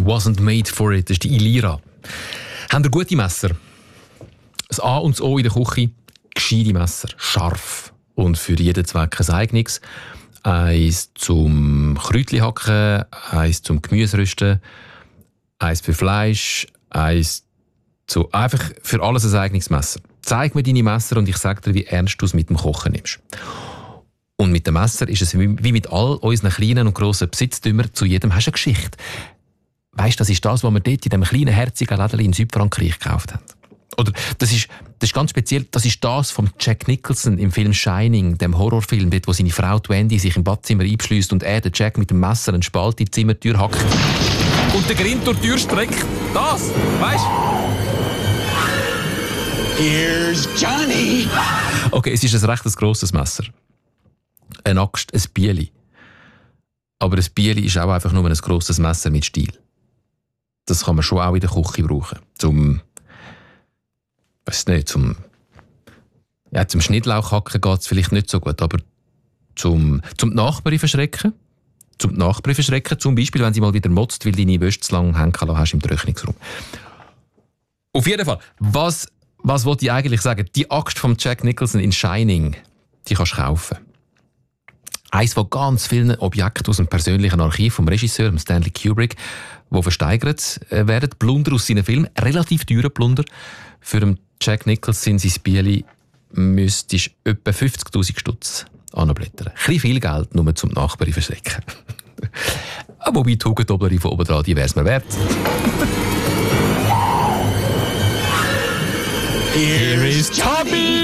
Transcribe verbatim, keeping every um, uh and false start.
«Wasn't made for it», das ist die Ilira. Habt ihr gute Messer? Das A und das O in der Küche, gescheite Messer, scharf und für jeden Zweck ein eigenes. Eins zum Kräutchen hacken, eins zum Gemüse rösten, eins für Fleisch, eins zu... Einfach für alles ein eigenes Messer. Zeig mir deine Messer und ich sage dir, wie ernst du es mit dem Kochen nimmst. Und mit dem Messer ist es wie mit all unseren kleinen und grossen Besitztümern, zu jedem hast du eine Geschichte. Weisst du, das ist das, was wir dort in diesem kleinen, herzigen Läden in Südfrankreich gekauft haben. Oder das ist, das ist ganz speziell, das ist das von Jack Nicholson im Film «Shining», dem Horrorfilm, dort, wo seine Frau Wendy sich im Badzimmer einschliesst und er, der Jack, mit dem Messer einen Spalt in die Zimmertür hackt und der Grind durch die Tür streckt. Das, weisst du? Here's Johnny! Okay, es ist ein recht grosses Messer. Eine Axt, ein Bieli. Aber ein Bieli ist auch einfach nur ein grosses Messer mit Stiel. Das kann man schon auch in der Küche brauchen. Zum, weiss nicht, zum, ja, zum Schnittlauchhacken geht es vielleicht nicht so gut, aber zum, zum die Nachbarin verschrecken, zum die Nachbarin verschrecken, zum Beispiel, wenn sie mal wieder motzt, weil deine Wäsche zu lange hängen lassen hast im Trocknungsraum. Auf jeden Fall, was, was wollte ich eigentlich sagen? Die Axt von Jack Nicholson in «Shining», die kannst du kaufen. Eines von ganz vielen Objekten aus dem persönlichen Archiv vom Regisseur Stanley Kubrick, die versteigert werden. Plunder aus seinen Filmen, relativ teure Plunder. Für den Jack Nicholson sein Bieli müsstest du etwa fünfzigtausend Stutz anblättern. Ein bisschen viel Geld, nur zum Nachbarn verschrecken. Wobei die Hugentoblerin von oben dran, die wäre es mir wert. Here is Tommy!